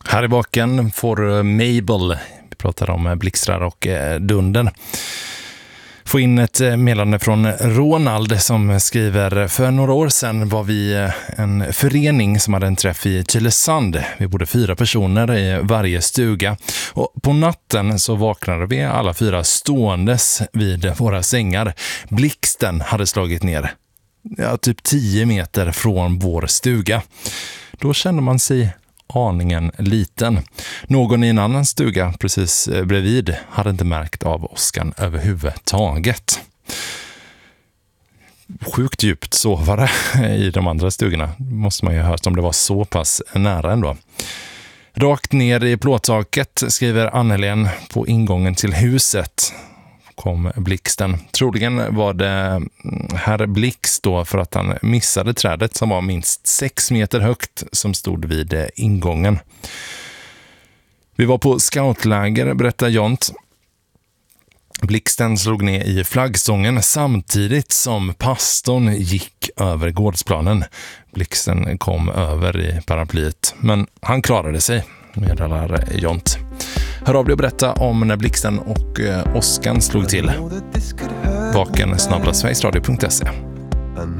Här i baken får Mabel, vi pratar om blixtrar och dunden. Få in ett meddelande från Ronald som skriver: för några år sedan var vi en förening som hade en träff i Tylösand. Vi bodde 4 personer i varje stuga och på natten så vaknade vi alla 4 ståendes vid våra sängar. Blixten hade slagit ner typ 10 meter från vår stuga. Då kände man sig aningen liten. Någon i en annan stuga precis bredvid hade inte märkt av åskan överhuvudtaget. Sjukt djupt sovare i de andra stugorna. Måste man ju ha hört om det var så pass nära ändå. Rakt ner i plåttaket, skriver Annelien, på ingången till huset kom blixten. Troligen var det herr Blix då för att han missade trädet som var minst 6 meter högt som stod vid ingången. Vi var på scoutläger, berättar Jont. Blixten slog ner i flaggstången samtidigt som pastorn gick över gårdsplanen. Blixten kom över i paraplyet, men han klarade sig, meddelar Jont. Hör av dig och berätta om när blixten och åskan slog till. vaken@sverigesradio.se